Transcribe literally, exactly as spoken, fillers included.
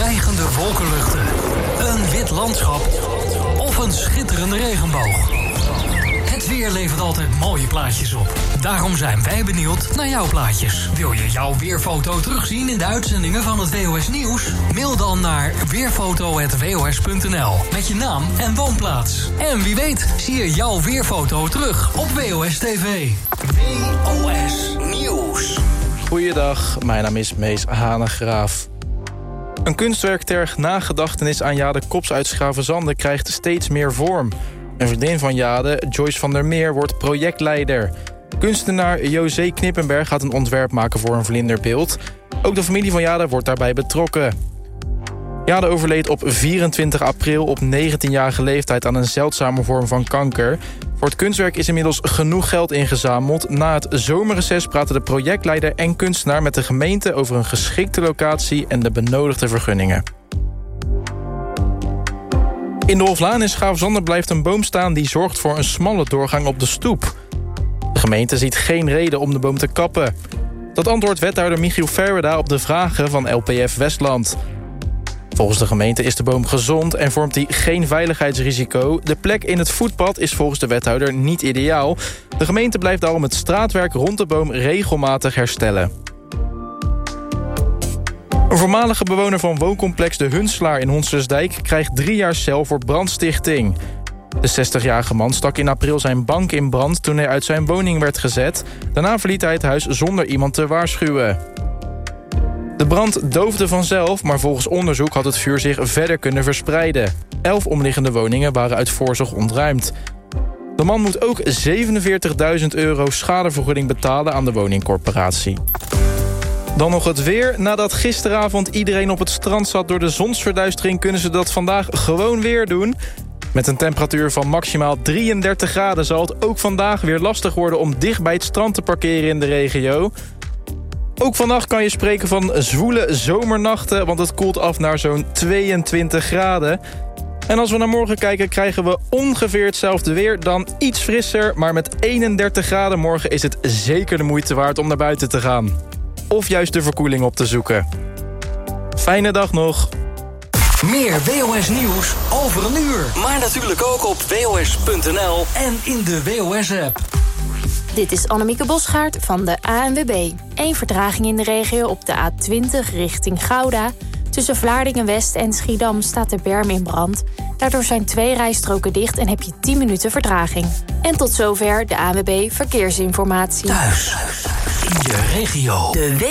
Stijgende wolkenluchten, een wit landschap of een schitterende regenboog. Het weer levert altijd mooie plaatjes op. Daarom zijn wij benieuwd naar jouw plaatjes. Wil je jouw weerfoto terugzien in de uitzendingen van het W O S Nieuws? Mail dan naar weerfoto punt w o s punt n l met je naam en woonplaats. En wie weet zie je jouw weerfoto terug op W O S T V. W O S Nieuws. Goeiedag, mijn naam is Mees Hanegraaf. Een kunstwerk ter nagedachtenis aan Jade Kops uit Schravenzande krijgt steeds meer vorm. Een vriendin van Jade, Joyce van der Meer, wordt projectleider. Kunstenaar José Knippenberg gaat een ontwerp maken voor een vlinderbeeld. Ook de familie van Jade wordt daarbij betrokken. Jade overleed op vierentwintig april op negentienjarige leeftijd aan een zeldzame vorm van kanker. Voor het kunstwerk is inmiddels genoeg geld ingezameld. Na het zomerreces praten de projectleider en kunstenaar met de gemeente over een geschikte locatie en de benodigde vergunningen. In de Hoflaan in Schravenzande blijft een boom staan die zorgt voor een smalle doorgang op de stoep. De gemeente ziet geen reden om de boom te kappen. Dat antwoordt wethouder Michiel Ferreda op de vragen van L P F Westland. Volgens de gemeente is de boom gezond en vormt hij geen veiligheidsrisico. De plek in het voetpad is volgens de wethouder niet ideaal. De gemeente blijft daarom het straatwerk rond de boom regelmatig herstellen. Een voormalige bewoner van wooncomplex De Hunselaar in Honselersdijk krijgt drie jaar cel voor brandstichting. De zestigjarige man stak in april zijn bank in brand toen hij uit zijn woning werd gezet. Daarna verliet hij het huis zonder iemand te waarschuwen. De brand doofde vanzelf, maar volgens onderzoek had het vuur zich verder kunnen verspreiden. Elf omliggende woningen waren uit voorzorg ontruimd. De man moet ook zevenenveertigduizend euro schadevergoeding betalen aan de woningcorporatie. Dan nog het weer. Nadat gisteravond iedereen op het strand zat door de zonsverduistering, kunnen ze dat vandaag gewoon weer doen. Met een temperatuur van maximaal drieëndertig graden zal het ook vandaag weer lastig worden om dicht bij het strand te parkeren in de regio. Ook vannacht kan je spreken van zwoele zomernachten, want het koelt af naar zo'n tweeëntwintig graden. En als we naar morgen kijken, krijgen we ongeveer hetzelfde weer, dan iets frisser. Maar met eenendertig graden morgen is het zeker de moeite waard om naar buiten te gaan. Of juist de verkoeling op te zoeken. Fijne dag nog. Meer W O S Nieuws over een uur. Maar natuurlijk ook op w o s punt n l en in de W O S-app. Dit is Annemieke Bosgaard van de A N W B. Eén vertraging in de regio op de A twintig richting Gouda. Tussen Vlaardingen-West en Schiedam staat de berm in brand. Daardoor zijn twee rijstroken dicht en heb je tien minuten vertraging. En tot zover de A N W B Verkeersinformatie. Thuis, in je regio. De